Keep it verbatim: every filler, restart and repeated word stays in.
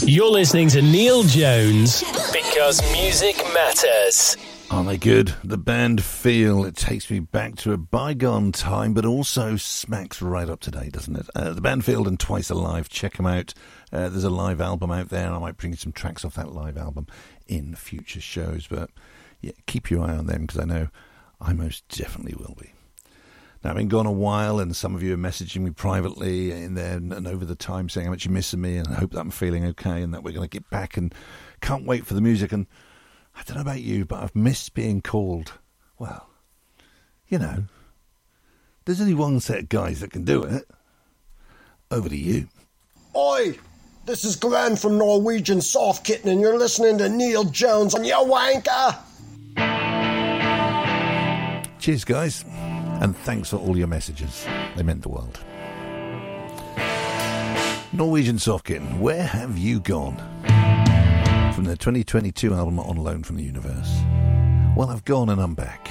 You're listening to Neil Jones because music matters. Aren't they good? The band Feel. It takes me back to a bygone time, but also smacks right up to date, doesn't it? Uh, the band Feel and Twice Alive. Check them out. Uh, there's a live album out there, and I might bring you some tracks off that live album in future shows. But yeah, keep your eye on them, because I know I most definitely will be. Now, I've been gone a while, and some of you are messaging me privately in there and, and over the time saying how much you're missing me, and I hope that I'm feeling okay and that we're going to get back, and can't wait for the music. And I don't know about you, but I've missed being called. Well, you know, there's only one set of guys that can do it. Over to you. Oi, this is Glenn from Norwegian Soft Kitten, and you're listening to Neil Jones on your wanker. Cheers, guys. And thanks for all your messages. They meant the world. Norwegian Soft Kitten, where have you gone? From the twenty twenty-two album On Loan from the Universe. Well, I've gone and I'm back.